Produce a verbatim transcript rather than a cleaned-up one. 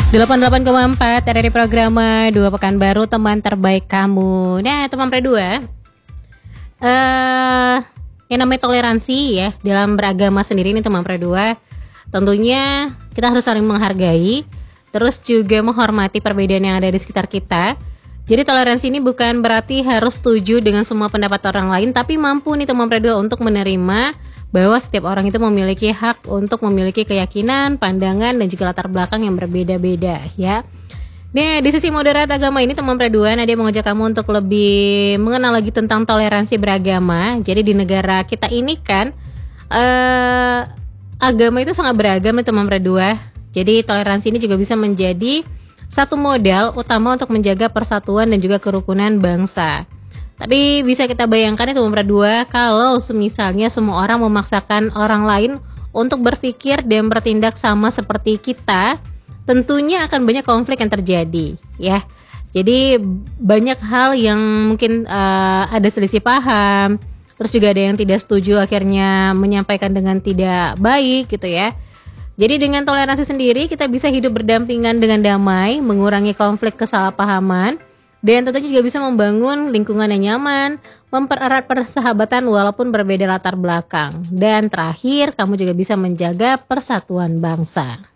delapan puluh delapan koma empat R R I Programa dua Pekanbaru, teman terbaik kamu. Nah, teman pre dua, eh yang namanya toleransi ya dalam beragama sendiri ini teman pre dua, tentunya kita harus saling menghargai, terus juga menghormati perbedaan yang ada di sekitar kita. Jadi toleransi ini bukan berarti harus setuju dengan semua pendapat orang lain, tapi mampu nih teman pre dua untuk menerima bahwa setiap orang itu memiliki hak untuk memiliki keyakinan, pandangan, dan juga latar belakang yang berbeda-beda ya. Nah, di sisi moderat agama ini teman pre dua, Nadia mengajak kamu untuk lebih mengenal lagi tentang toleransi beragama. Jadi di negara kita ini kan eh, agama itu sangat beragam nih teman pre dua. Jadi toleransi ini juga bisa menjadi satu modal utama untuk menjaga persatuan dan juga kerukunan bangsa. Tapi bisa kita bayangkan itu nomor dua, kalau misalnya semua orang memaksakan orang lain untuk berpikir dan bertindak sama seperti kita, tentunya akan banyak konflik yang terjadi ya. Jadi banyak hal yang mungkin uh, ada selisih paham, terus juga ada yang tidak setuju akhirnya menyampaikan dengan tidak baik gitu ya. Jadi dengan toleransi sendiri kita bisa hidup berdampingan dengan damai, mengurangi konflik kesalahpahaman, dan tentunya juga bisa membangun lingkungan yang nyaman, mempererat persahabatan walaupun berbeda latar belakang. Dan terakhir, kamu juga bisa menjaga persatuan bangsa.